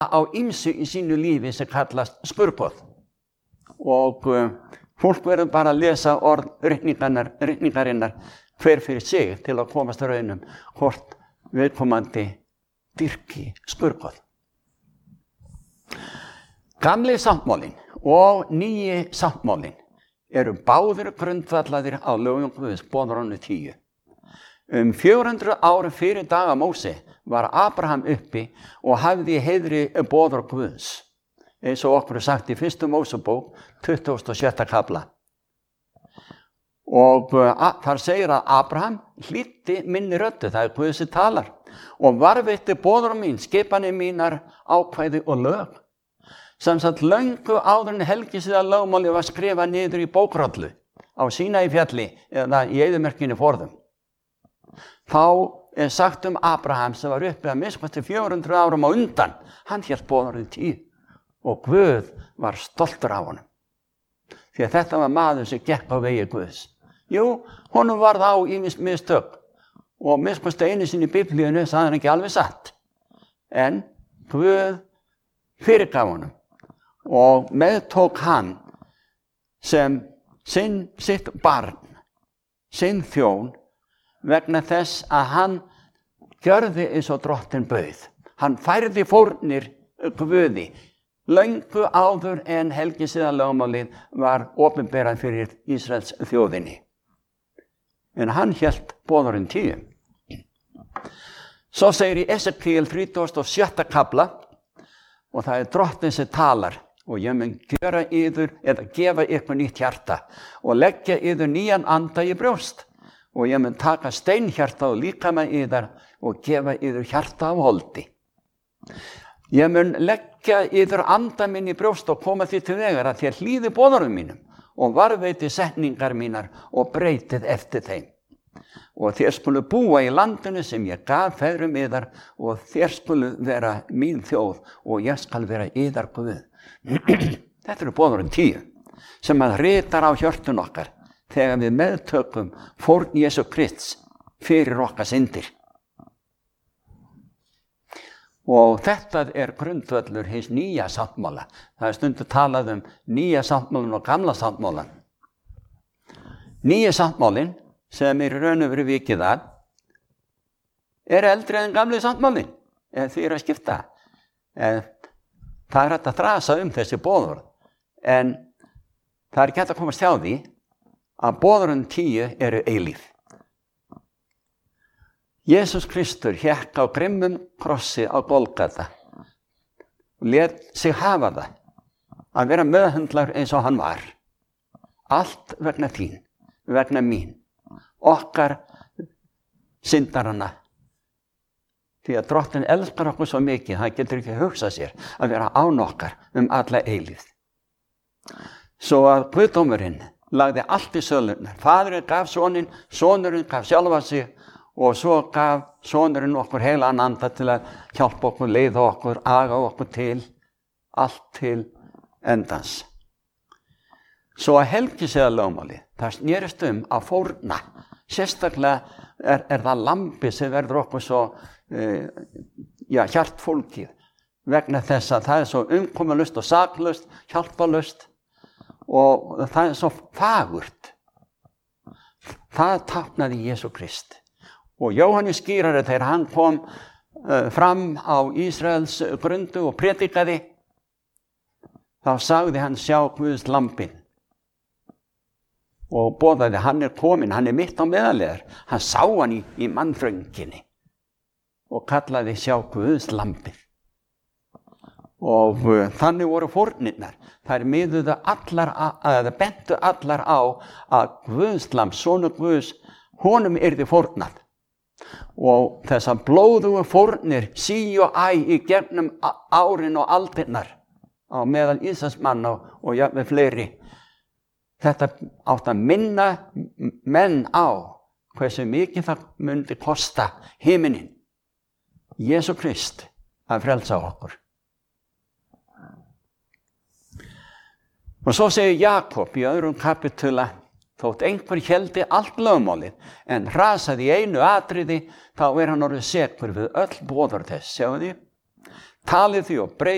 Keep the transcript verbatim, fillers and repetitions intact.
á ýmsu í sínu lífi sem kallast skurðboð. Og uh, fólk verður bara að lesa orð ritningarinnar hver fyrir sig til að komast að raunum hvort viðkomandi dyrki skurðboð. Gamli sáttmálinn og nýji sáttmálinn eru báðir grundvallaðir á lögum Guðs, boðorðinu tíu. Um fjögur hundruð árum fyrir daga Móse var Abraham uppi og hafði í heiðri boðorð Guðs, eins og okkur er sagt í fyrstu Mósebók, tuttugasta og sjötta kafla. Og uh, þar segir að Abraham hlýddi minni röddu, það er Guð sem talar, og varðveitti boðorð mín, skipanir mínar, ákvæði og lög. Samsagt löngu áður en helgisiða lögmáli var skrifað niður í bókrollu á Sínaí fjalli eða í eyðimerkinni forðum. Þá er sagt um Abraham sem var uppi að minnst fjögur hundruð árum á undan, hann hélt boðorðið tíu og Guð var stoltur af honum. Því að þetta var maður sem gekk á vegi Guðs. Jú, honum varð á ýmis mistök og minnst einu sinni í Biblíunni sagði hann ekki alveg satt. En Guð fyrirgaf honum og meðtók hann sem sinn, sitt barn, sinn þjón, vegna þess að hann gjörði eins og drottinn bauð. Hann færði fórnir Guði löngu áður en helgisiða lögmálið var opinberað fyrir Ísraels þjóðinni. En hann hélt boðorðin tíu. Svo segir í Esekíel þrítugasta og sjötta kafla, og það er drottinn sem talar, og ég mun gera yður eða gefa ykkur nýtt hjarta og leggja yður nýjan anda í brjóst. Og ég mun taka steinhjarta og líkama yðar og gefa yður hjarta af holdi. Ég mun leggja yður anda minn í brjóst og koma því til vegar að þér hlýði boðorðum mínum og varðveiti setningar mínar og breytið eftir þeim. Og þér skulu búa í landinu sem ég gaf feðrum yðar og þér skulu vera mín þjóð og ég skal vera yðar Guð. Þetta eru boðorðin tíu sem að ritar á hjörtun okkar þegar við meðtökum fórn Jesú Krists fyrir okkar syndir. Og þetta er grundvöllur hins nýja sáttmála. Það er stundu talað um nýja sáttmálan og gamla sáttmálan. Nýja sáttmálin sem er raun og veru vikið að er eldri en gamli sáttmálin, eða því er að skipta. En það er hægt að þrasa um þessi boðorð, en það er ekki hægt að komast hjá því að boðorðin tíu eru eilíf. Jesús Kristur hékk á grimmum krossi á Golgata og lét sig hafa það að vera meðhöndlar eins og hann var. Allt vegna þín, vegna mín, okkar syndarana. Því að drottinn elskar okkur svo mikið, hann getur ekki hugsað sér að vera án okkar um alla eilífð. Svo að Guðdómurinn lagði allt í sölurnar. Faðurinn gaf soninn, sonurinn gaf sjálfa sig og svo gaf sonurinn okkur heilagan anda til að hjálpa okkur, leiða okkur, aga okkur til, allt til endans. Svo að helgisiða lögmálið, það snerist um að fórna. Sérstaklega er, er það lambi sem verður okkur svo uh, já, hjartfólkið vegna þess að það er svo umkomulust og saklust, hjálpalust og það er svo fagurt. Það táknaði Jesú Krist. Og Jóhannes skýrari þegar hann kom uh, fram á Ísraels grundu og predikaði, þá sagði hann sjá Guðs lambinn. Og boðaði, hann er kominn, hann er mitt á meðalegar. Hann sá hann í, í mannþrönginni og kallaði sjá Guðs lambið. Og uh, þannig voru fórnirnar. Þær miðuðu allar, eða bentu allar á að Guðs lamb, sonur Guðs, honum yrði fórnað. Og þessar blóðugu fórnir sí og æ í gegnum árin og aldirnar á meðal Ísraelsmanna og, og jafnvel fleiri. Þetta átt að minna menn á hversu mikið það myndi kosta himinin, Jesú Krist, að frelsa okkur. Og svo segir Jakob í öðrum kapitula, þótt einhver héldi allt lögmálið en hrasaði í einu atriði, þá er hann orðið sekur við öll boðorð þess, sjáu því, talið því og breytið